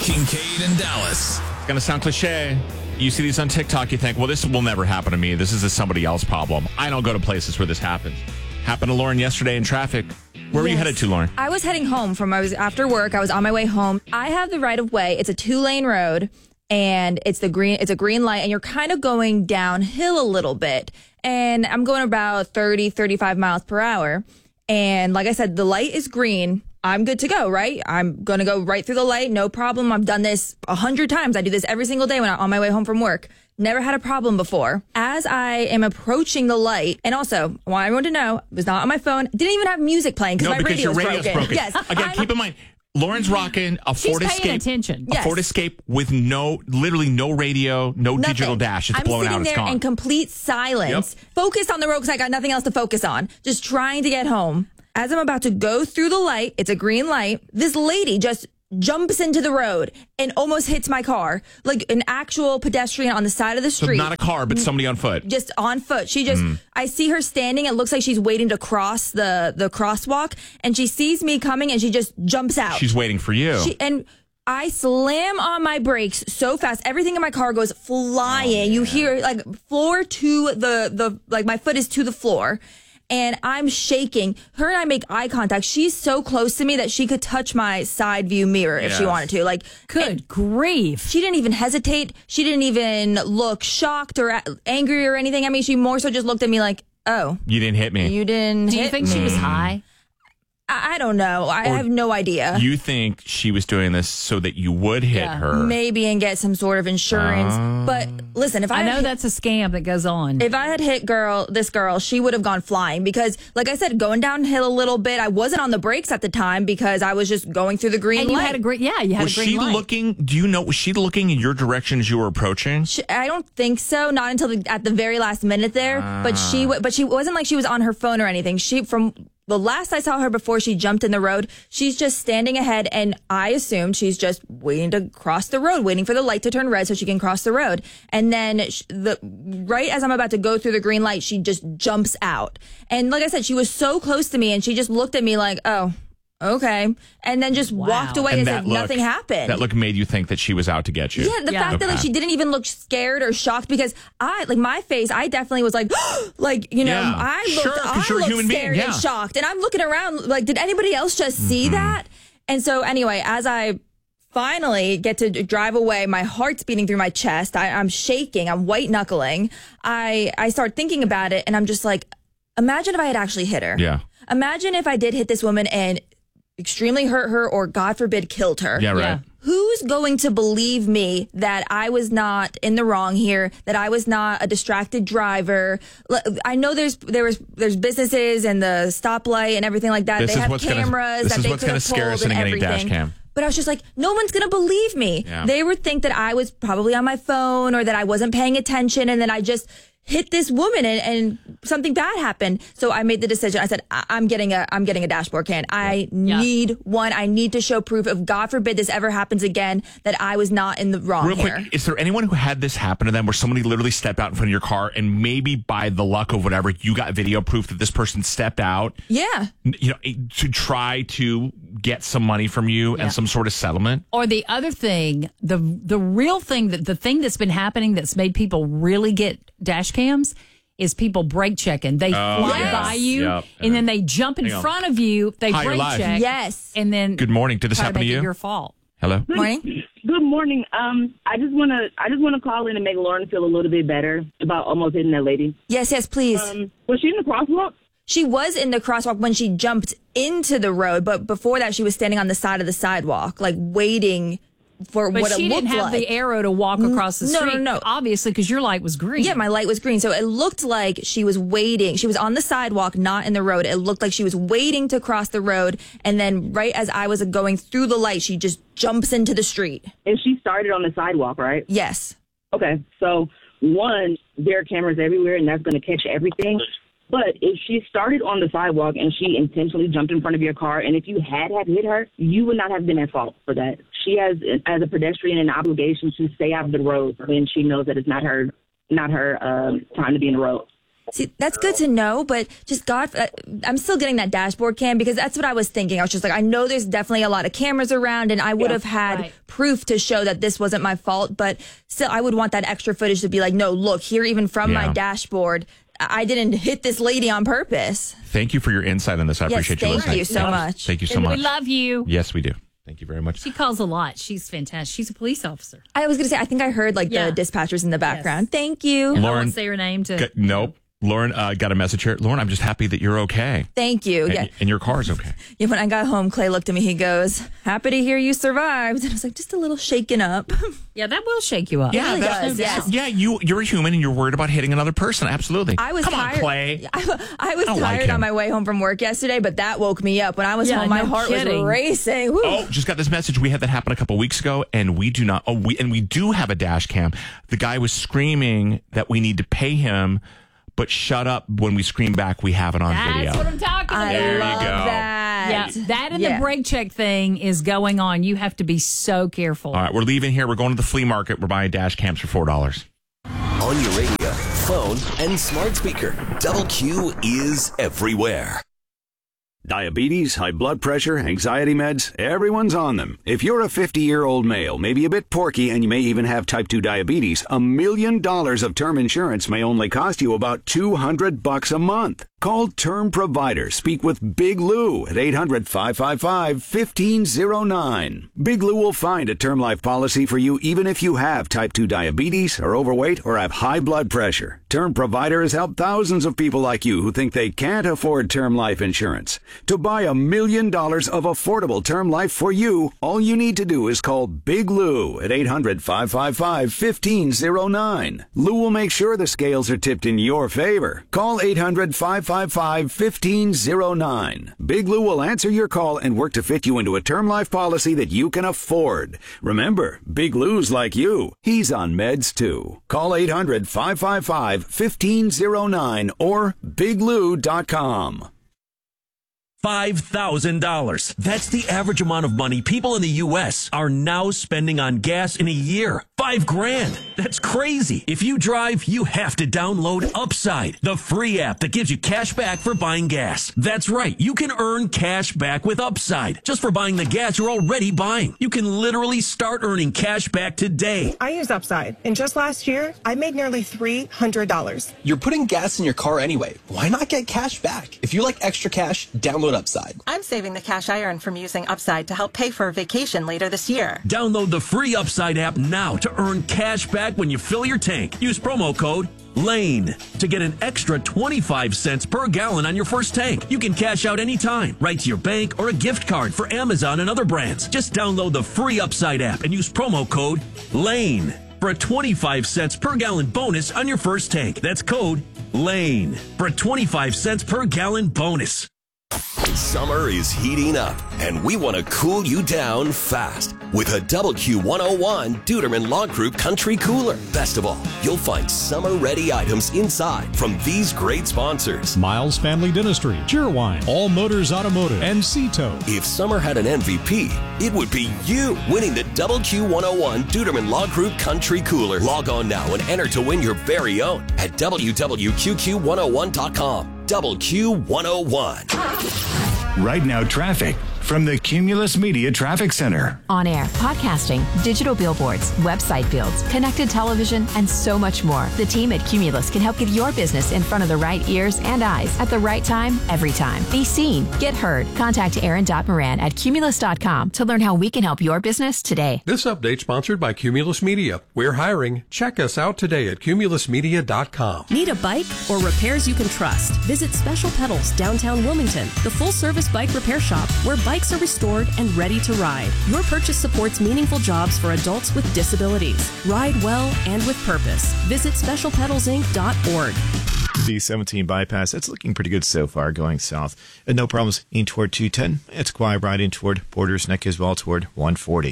Kincaid and Dallas. It's going to sound cliche. You see these on TikTok, you think, well, this will never happen to me. This is a somebody else problem. I don't go to places where this happens. Happened to Lauren yesterday in traffic. Where were you headed to, Lauren? I was heading home after work. I was on my way home. I have the right of way. It's a 2-lane road, and it's a green light, and you're kind of going downhill a little bit. And I'm going about 30, 35 miles per hour. And like I said, the light is green. I'm good to go, right? I'm going to go right through the light. No problem. I've done this 100 times. I do this every single day when I'm on my way home from work. Never had a problem before. As I am approaching the light, and also, I want everyone to know, I was not on my phone. Didn't even have music playing because my radio's broken. Yes. Again, keep in mind, Lauren's rocking a Ford Escape. Attention. A Ford Escape with literally no radio, no Nothing. digital dash. It's blown out. I'm It's sitting there gone. in complete silence, focused on the road because I got nothing else to focus on. Just trying to get home. As I'm about to go through the light, it's a green light. This lady just jumps into the road and almost hits my car, like an actual pedestrian on the side of the street. So not a car, but somebody on foot. Just on foot. She just, I see her standing. It looks like she's waiting to cross the crosswalk, and she sees me coming and she just jumps out. She's waiting for you. And I slam on my brakes so fast. Everything in my car goes flying. You hear like floor to the like my foot is to the floor. And I'm shaking. Her and I make eye contact. She's so close to me that she could touch my side view mirror if she wanted to. Like, good grief. She didn't even hesitate. She didn't even look shocked or angry or anything. I mean, she more so just looked at me like, oh. You didn't hit me. You didn't hit me. Do you think she was high? I don't know. I have no idea. You think she was doing this so that you would hit her? Maybe and get some sort of insurance. But listen, if I know that's a scam that goes on. If I had hit this girl, she would have gone flying because, like I said, going downhill a little bit. I wasn't on the brakes at the time because I was just going through the green light. You had a green light. Was she looking? Do you know? Was she looking in your direction as you were approaching? I don't think so. Not until at the very last minute there. But she wasn't like she was on her phone or anything. From the last I saw her before she jumped in the road, she's just standing ahead, and I assumed she's just waiting to cross the road, waiting for the light to turn red so she can cross the road. And then right as I'm about to go through the green light, she just jumps out. And like I said, she was so close to me, and she just looked at me like, oh, okay. And then just walked away as if nothing happened. That look made you think that she was out to get you. Yeah, the fact that she didn't even look scared or shocked because my face, I definitely was like, I looked scared and shocked. And I'm looking around like, did anybody else just see that? And so anyway, as I finally get to drive away, my heart's beating through my chest. I'm shaking. I'm white knuckling. I start thinking about it, and I'm just like, imagine if I had actually hit her. Yeah. Imagine if I did hit this woman and extremely hurt her or, God forbid, killed her. Yeah, right. Yeah. Who's going to believe me that I was not in the wrong here, that I was not a distracted driver? I know there's businesses and the stoplight and everything like that. They have cameras that they could have pulled and everything. Dash cam. But I was just like, no one's going to believe me. Yeah. They would think that I was probably on my phone or that I wasn't paying attention and then I just hit this woman and something bad happened. So I made the decision. I said, I'm getting a dashboard cam. I need one. I need to show proof if God forbid this ever happens again that I was not in the wrong Real quick, is there anyone who had this happen to them where somebody literally stepped out in front of your car and maybe by the luck of whatever, you got video proof that this person stepped out? Yeah. To try to get some money from you and some sort of settlement? Or the other thing, the real thing, the thing that's been happening that's made people really get dash cams is people brake checking. They fly by you and then they jump in front of you. They brake check. Yes. And then good morning. Did this happen to you? Your fault. Hello. Good morning. Good morning. I just want to call in and make Lauren feel a little bit better about almost hitting that lady. Yes, please. Was she in the crosswalk? She was in the crosswalk when she jumped into the road, but before that, she was standing on the side of the sidewalk, like waiting for what it looked like. But she didn't have the arrow to walk across the street. No. Obviously, because your light was green. Yeah, my light was green. So it looked like she was waiting. She was on the sidewalk, not in the road. It looked like she was waiting to cross the road. And then right as I was going through the light, she just jumps into the street. And she started on the sidewalk, right? Yes. Okay. So, one, there are cameras everywhere, and that's going to catch everything. But if she started on the sidewalk and she intentionally jumped in front of your car, and if you had hit her, you would not have been at fault for that. She has, as a pedestrian, an obligation to stay out of the road when she knows that it's not her time to be in the road. See, that's good to know, but just I'm still getting that dashboard cam because that's what I was thinking. I was just like, I know there's definitely a lot of cameras around, and I would have had proof to show that this wasn't my fault, but still, I would want that extra footage to be like, no, look, here, even from my dashboard, I didn't hit this lady on purpose. Thank you for your insight on this. I appreciate you listening. Thank you so much. Thank you so much. We love you. Yes, we do. Thank you very much. She calls a lot. She's fantastic. She's a police officer. I was going to say, I think I heard the dispatchers in the background. Yes. Thank you. Lauren, I won't say her name to. Nope. Lauren got a message here. Lauren, I'm just happy that you're okay. Thank you. And your car's okay. Yeah, when I got home, Clay looked at me. He goes, happy to hear you survived. And I was like, just a little shaken up. Yeah, that will shake you up. Yeah, it does. Yes. Yeah, you're a human and you're worried about hitting another person. Absolutely. I was tired. On, Clay. I was tired on my way home from work yesterday, but that woke me up. When I was home, my heart was racing. Woo. Oh, just got this message. We had that happen a couple weeks ago, and we do not. We do have a dash cam. The guy was screaming that we need to pay him. But shut up when we scream back. We have it on video. That's what I'm talking about. There you go. That. Yeah, that and the brake check thing is going on. You have to be so careful. All right, we're leaving here. We're going to the flea market. We're buying dash cams for $4. On your radio, phone, and smart speaker, Double Q is everywhere. Diabetes, high blood pressure, anxiety meds, everyone's on them. If you're a 50-year-old male, maybe a bit porky, and you may even have type 2 diabetes, $1 million of term insurance may only cost you about $200 a month. Call Term Provider. Speak with Big Lou at 800-555-1509. Big Lou will find a term life policy for you even if you have type 2 diabetes, are overweight, or have high blood pressure. Term Provider has helped thousands of people like you who think they can't afford term life insurance. To buy $1 million of affordable term life for you, all you need to do is call Big Lou at 800-555-1509. Lou will make sure the scales are tipped in your favor. Call 800-555-1509. Big Lou will answer your call and work to fit you into a term life policy that you can afford. Remember, Big Lou's like you. He's on meds too. Call 800-555-1509 or biglou.com. $5,000. That's the average amount of money people in the U.S. are now spending on gas in a year. $5,000. That's crazy. If you drive, you have to download Upside, the free app that gives you cash back for buying gas. That's right. You can earn cash back with Upside just for buying the gas you're already buying. You can literally start earning cash back today. I use Upside, and just last year, I made nearly $300. You're putting gas in your car anyway. Why not get cash back? If you like extra cash, download Upside. I'm saving the cash I earn from using Upside to help pay for a vacation later this year. Download the free Upside app now to earn cash back when you fill your tank. Use promo code LANE to get an extra 25 cents per gallon on your first tank. You can cash out anytime, right to your bank or a gift card for Amazon and other brands. Just download the free Upside app and use promo code LANE for a 25 cents per gallon bonus on your first tank. That's code LANE for a 25 cents per gallon bonus. Summer is heating up, and we want to cool you down fast with a WQ101 Duderman Law Group Country Cooler. Best of all, you'll find summer-ready items inside from these great sponsors: Miles Family Dentistry, Cheerwine, All Motors Automotive, and Cito. If summer had an MVP, it would be you winning the WQ101 Duderman Law Group Country Cooler. Log on now and enter to win your very own at www.QQ101.com. WQ101. Right now, traffic from the Cumulus Media Traffic Center. On air, podcasting, digital billboards, website builds, connected television, and so much more. The team at Cumulus can help get your business in front of the right ears and eyes at the right time, every time. Be seen, get heard. Contact Aaron.Moran at Cumulus.com to learn how we can help your business today. This update sponsored by Cumulus Media. We're hiring. Check us out today at CumulusMedia.com. Need a bike or repairs you can trust? Visit Special Pedals, downtown Wilmington, the full-service bike repair shop where bikes are restored and ready to ride. Your purchase supports meaningful jobs for adults with disabilities. Ride well and with purpose. Visit specialpedalsinc.org. The 17 bypass, it's looking pretty good so far going south. And no problems in toward 210. It's quiet right in toward Borders Neck as well toward 140.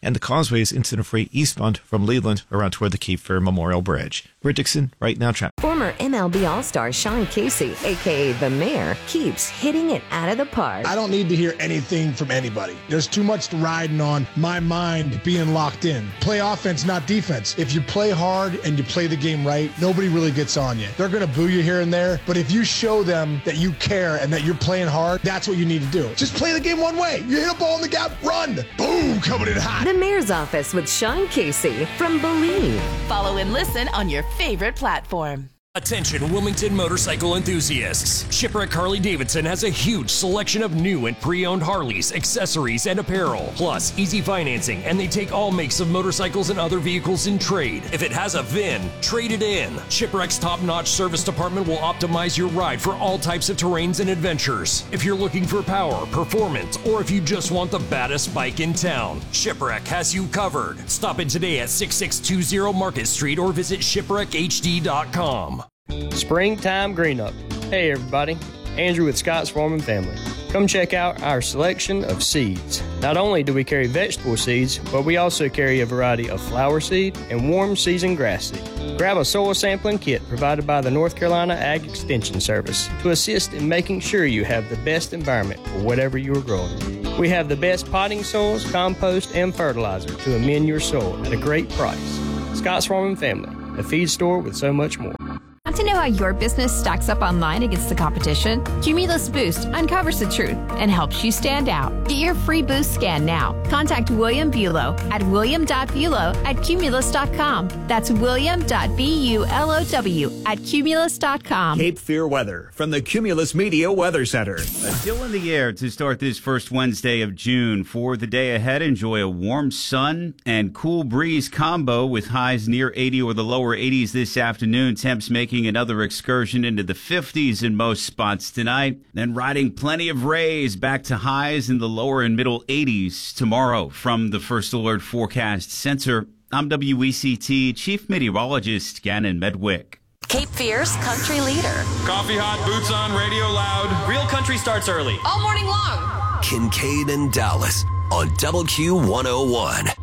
And the causeway is incident-free eastbound from Leland around toward the Cape Fear Memorial Bridge. We're Dixon, right now traffic. Former MLB All-Star Sean Casey, a.k.a. The Mayor, keeps hitting it out of the park. I don't need to hear anything from anybody. There's too much riding on my mind being locked in. Play offense, not defense. If you play hard and you play the game right, nobody really gets on you. They're going to boo you here and there, but if you show them that you care and that you're playing hard, that's what you need to do. Just play the game one way. You hit a ball in the gap, run. Boom, coming in hot. The Mayor's Office with Sean Casey from Believe. Follow and listen on your favorite platform. Attention Wilmington motorcycle enthusiasts. Shipwreck Harley-Davidson has a huge selection of new and pre-owned Harleys, accessories, and apparel. Plus, easy financing, and they take all makes of motorcycles and other vehicles in trade. If it has a VIN, trade it in. Shipwreck's top-notch service department will optimize your ride for all types of terrains and adventures. If you're looking for power, performance, or if you just want the baddest bike in town, Shipwreck has you covered. Stop in today at 6620 Market Street or visit shipwreckhd.com. Springtime Green Up. Hey everybody, Andrew with Scott's Farm and Family. Come check out our selection of seeds. Not only do we carry vegetable seeds, but we also carry a variety of flower seed and warm season grass seed. Grab a soil sampling kit provided by the North Carolina Ag Extension Service to assist in making sure you have the best environment for whatever you are growing. We have the best potting soils, compost, and fertilizer to amend your soil at a great price. Scott's Farm and Family, a feed store with so much more. Want to know how your business stacks up online against the competition? Cumulus Boost uncovers the truth and helps you stand out. Get your free Boost scan now. Contact William Bulow at william.bulow@cumulus.com. That's william.bulow@cumulus.com. Cape Fear weather from the Cumulus Media Weather Center. Still in the air to start this first Wednesday of June. For the day ahead, enjoy a warm sun and cool breeze combo with highs near 80 or the lower 80s this afternoon. Temps making another excursion into the 50s in most spots tonight. Then riding plenty of rays back to highs in the lower and middle 80s tomorrow. From the First Alert Forecast Center, I'm WECT Chief Meteorologist Gannon Medwick. Cape Fear's country leader. Coffee hot, boots on, radio loud. Real country starts early. All morning long. Kincaid and Dallas on WQ101.